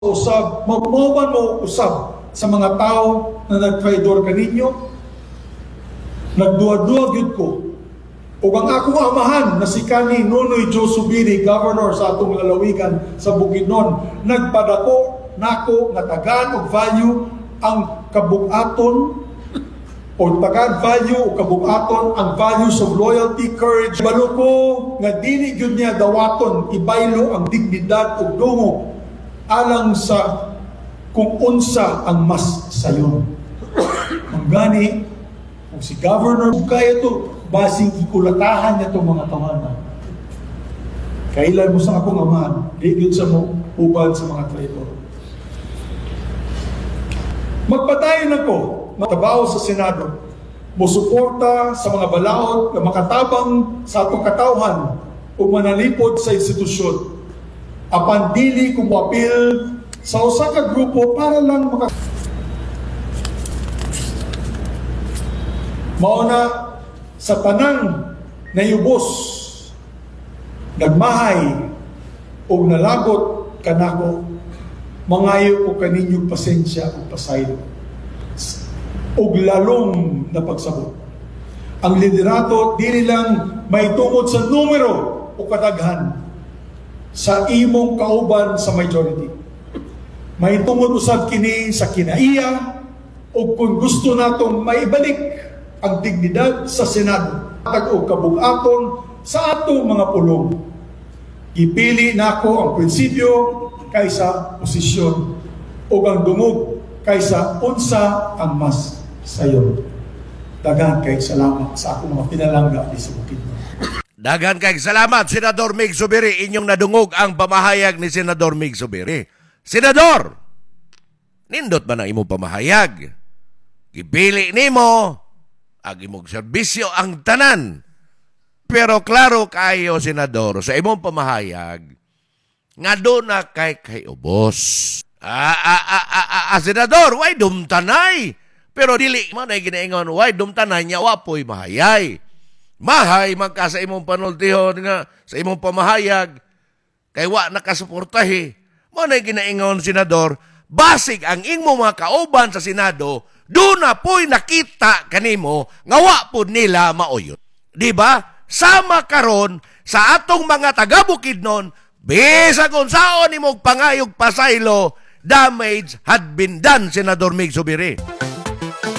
usab, magmuman mo usab sa mga tao na nagtraidor kaninyo, nagduwa-duwa gyud ko. Ug ang akong amahan na si kani Nunoy Joe Subiri, governor sa atong lalawigan sa Bukidnon, nagpadako nako nga tagaan og value ang kabugaton o tagaan value o kabugaton ang values of loyalty, courage. Balo ko nga dili gyud niya dawaton ibaylo ang dignidad ug dungo alang sa kung unsa ang mas sayon. Ang gani, kung si Governor kaya to, basing ikulatahan niya itong mga tawanan. Kailan mo sa akong amahan, di yun sa mo ubad sa mga traitor. Magpatayon ako, matabaw sa Senado, musuporta sa mga balaod na makatabang sa atong katawhan o manalipod sa institusyon. Apan dili kung apil sa usa ka grupo para lang mauna sa tanang nayubos, nagmahay o nalagot kanako, mangayo ko kaninyong pasensya o pasaylo o lalong na pagsabot. Ang liderato dili lang may tungod sa numero o kadaghan sa imong kauban sa majority. May tungod usab kini sa kinaiya o kung gusto natong maibalik ang dignidad sa Senado at o kabugaton sa atong mga pulong. Ipili nako ang prinsipyo kaysa posisyon o ang dungog kaysa unsa ang mas sayo. Daghan kay salamat sa akong mga pinalangga di sa Bukidnon. Daghan kay salamat, Senador Mig Zubiri. Inyong nadungog ang pamahayag ni Senador Mig Zubiri. Senador, nindot man ang imong pamahayag. Ipili nimo ang imong serbisyo ang tanan. Pero klaro kayo, Senador, sa imong pamahayag, nga doon na kay ubos. Senador, why dumtanay? Pero dili man ay ginaingon, why dumtanay niya, wapoy mahayay. Mahay magka sa imong panultihon nga sa imong pamahayag kay wa nakasuportahi. Mo na ginaingon, Senador, basig ang imong mga kauban sa Senado, doon na po'y nakita kanimo nga wa po nila mauyot. Di ba? Sama karon sa atong mga taga-Bukidnon, bisag unsaon imong pangayog pasaylo, damage had been done, Senador Mig Zubiri.